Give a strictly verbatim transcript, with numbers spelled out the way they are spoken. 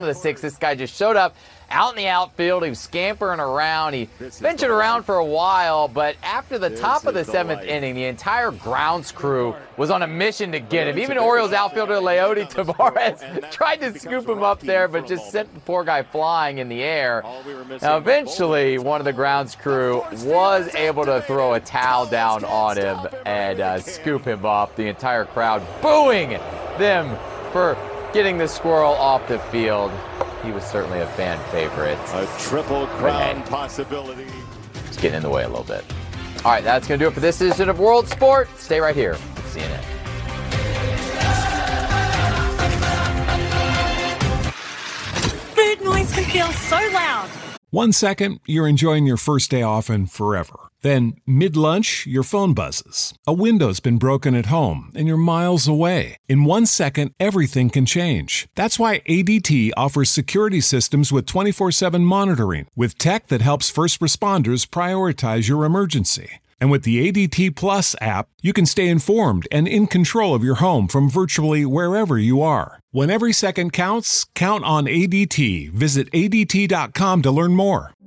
the sixth, this guy just showed up out in the outfield. He was scampering around. He ventured around for a while, but after the top of the seventh inning, the entire grounds crew was on a mission to get him. Even Orioles outfielder Leody Taveras tried to scoop him up there, but just sent the poor guy flying in the air. Now, eventually, one of the grounds crew was able to throw a towel down on him and uh, scoop him up. The entire crowd booing them for getting the squirrel off the field. He was certainly a fan favorite. A triple crown possibility. It's getting in the way a little bit. All right, that's going to do it for this edition of World Sport. Stay right here with C N N. Food noise can feel so loud. One second, you're enjoying your first day off and forever. Then, mid-lunch, your phone buzzes. A window's been broken at home, and you're miles away. In one second, everything can change. That's why A D T offers security systems with twenty-four seven monitoring, with tech that helps first responders prioritize your emergency. And with the A D T Plus app, you can stay informed and in control of your home from virtually wherever you are. When every second counts, count on A D T. Visit A D T dot com to learn more.